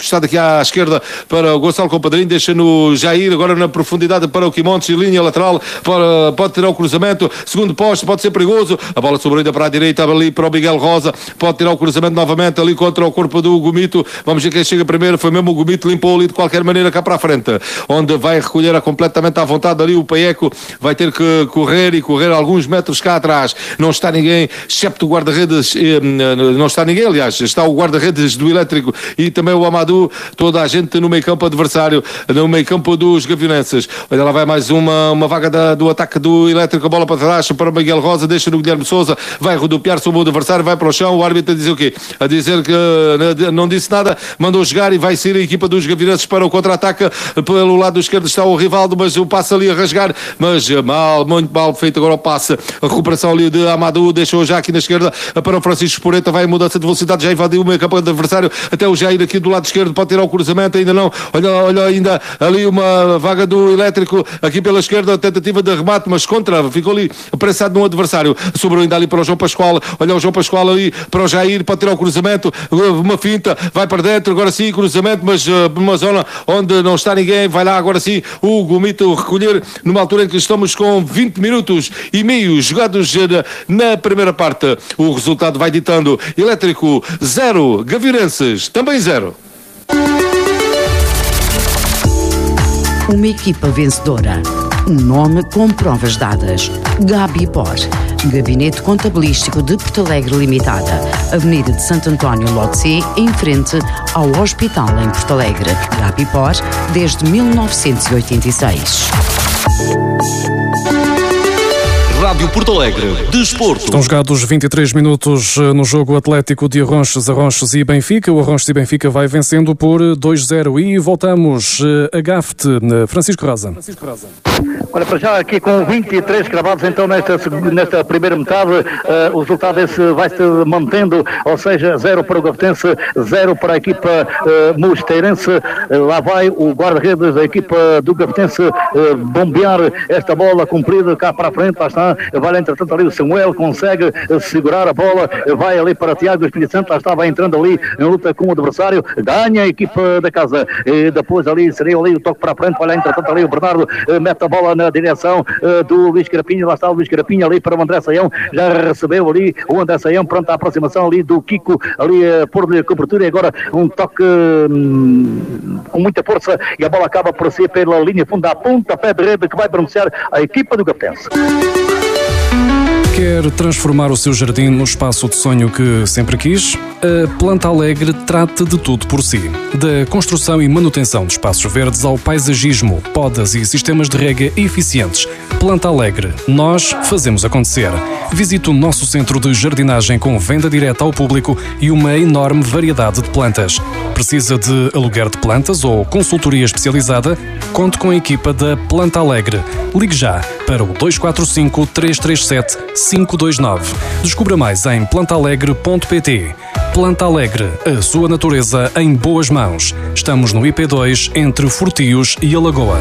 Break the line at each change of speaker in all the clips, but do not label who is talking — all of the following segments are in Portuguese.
encostado aqui à esquerda para o Gonçalo Compadrinho, deixa no Jair, agora na profundidade para o Quimontes, linha lateral, pode tirar o cruzamento, segundo posto, pode ser perigoso, a bola sobrou ainda para a direita, ali para o Miguel Rosa, pode tirar o cruzamento novamente ali contra o corpo do Gomito, vamos ver quem chega primeiro, foi mesmo o Gomito, limpou ali de qualquer maneira cá para a frente, onde vai recolher completamente à vontade ali o Paieco, vai ter que correr alguns metros cá atrás, não está ninguém, excepto o guarda-redes, não está ninguém, aliás, está o guarda-redes do Elétrico e também o Amadou, toda a gente no meio campo adversário, no meio campo dos Gavionenses. Olha, lá vai mais uma vaga do ataque do Elétrico, a bola para trás para o Miguel Rosa, deixa no Guilherme Sousa, vai rodopiar sobre o adversário, vai para o chão, o árbitro a dizer o quê? A dizer que não disse nada, mandou jogar e vai sair a equipa dos Gavionenses para o contra-ataque, pelo lado esquerdo está o Rivaldo, mas o passe ali a rasgar, mas muito mal feito agora o passe, a recuperação ali de Amadou, deixou já aqui na esquerda para o Francisco Poreta, vai em mudança de velocidade, já invadiu o meio campo do adversário, até o Jair aqui do lado esquerdo, pode tirar o cruzamento, ainda não, olha ainda ali uma vaga do Elétrico, aqui pela esquerda, tentativa de remate, mas ficou ali pressado no adversário, sobrou ainda ali para o João Pascoal, olha o João Pascoal ali para o Jair, pode tirar o cruzamento, uma finta, vai para dentro, agora sim, cruzamento, mas numa zona onde não está ninguém, vai lá agora sim o Gomito recolher, numa altura em que estamos com 20 minutos e meio jogados na primeira parte, o resultado vai ditando Elétrico 0, Gavionenses também 0.
Uma equipa vencedora, um nome com provas dadas. Gabipor, Gabinete Contabilístico de Porto Alegre Limitada, Avenida de Santo António, lote C, em frente ao Hospital em Porto Alegre. Gabipor, desde 1986.
Rádio Porto Alegre, Desporto.
Estão jogados 23 minutos no jogo Atlético de Arronches e Benfica. O Arronches e Benfica vai vencendo por 2-0 e voltamos a Gafte. Francisco Rosa.
Olha, para já aqui com 23 cravados então nesta primeira metade, o resultado esse vai-se mantendo, ou seja, 0 para o Gaftense, 0 para a equipa mosteirense. Lá vai o guarda-redes da equipa do Gaftense bombear esta bola comprida cá para a frente, lá está, vai entretanto ali o Samuel, consegue segurar a bola, vai ali para Tiago Espírito Santo, lá está, vai entrando ali em luta com o adversário, ganha a equipa da casa, e depois ali seria ali o toque para a frente, vai lá entretanto ali o Bernardo, mete a bola na direção do Luís Carapinha, lá está o Luís Carapinha ali para o André Saião, já recebeu ali o André Saião, pronto, a aproximação ali do Kiko, ali por-lhe cobertura, e agora um toque com muita força, e a bola acaba por ser pela linha funda, a pontapé de rede que vai beneficiar a equipa do Gaftense.
Quer transformar o seu jardim no espaço de sonho que sempre quis? A Planta Alegre trata de tudo por si. Da construção e manutenção de espaços verdes ao paisagismo, podas e sistemas de rega eficientes. Planta Alegre. Nós fazemos acontecer. Visite o nosso centro de jardinagem com venda direta ao público e uma enorme variedade de plantas. Precisa de aluguer de plantas ou consultoria especializada? Conte com a equipa da Planta Alegre. Ligue já para o 245-337-529. Descubra mais em plantaalegre.pt. Planta Alegre, a sua natureza em boas mãos. Estamos no IP2 entre Fortios e Alagoa.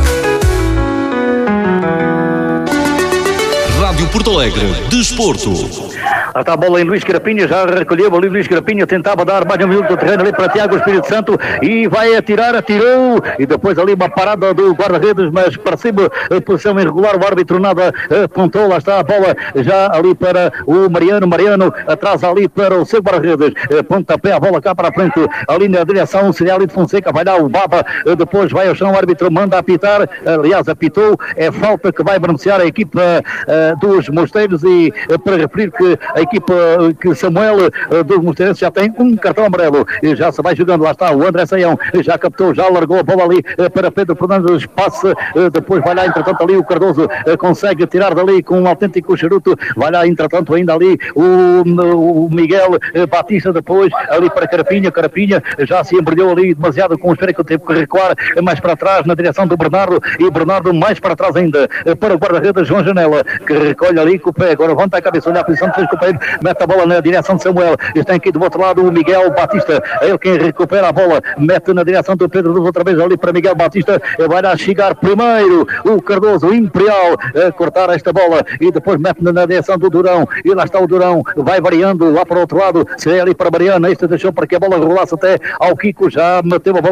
Rádio Porto Alegre, Desporto.
Está a bola em Luís Carapinha, já recolheu ali Luís Carapinha, tentava dar mais um minuto do terreno ali para Tiago Espírito Santo e vai atirar, atirou, e depois ali uma parada do guarda-redes, mas para cima, posição irregular, o árbitro nada apontou, lá está a bola já ali para o Mariano atrás ali para o seu guarda-redes, pontapé, a bola cá para a frente, ali na direção, seria ali de Fonseca, vai dar o Baba, depois vai ao chão, o árbitro manda apitar, aliás apitou, é falta que vai beneficiar a equipa dos Mosteiros, e para referir que a equipa que Samuel dos Mosteirenses já tem um cartão amarelo e já se vai jogando, lá está o André Saião, já captou, já largou a bola ali para Pedro Fernandes, passe, depois vai lá entretanto ali o Cardoso, consegue tirar dali com um autêntico charuto, vai lá entretanto ainda ali o Miguel Batista, depois ali para Carapinha já se embrilhou ali demasiado com o espera que teve que recuar mais para trás na direção do Bernardo, e Bernardo mais para trás ainda para o guarda-redes João Janela, que recolhe ali com o pé, agora levanta a cabeça, olha a posição de 3 companheiros, mete a bola na direção de Samuel, está aqui do outro lado o Miguel Batista, é ele quem recupera a bola, mete na direção do Pedro Luz outra vez ali para Miguel Batista, vai lá chegar primeiro o Cardoso, o Imperial, a cortar esta bola, e depois mete na direção do Durão, e lá está o Durão, vai variando lá para o outro lado, se é ali para Mariana, este deixou para que a bola rolasse até ao Kiko, já meteu a bola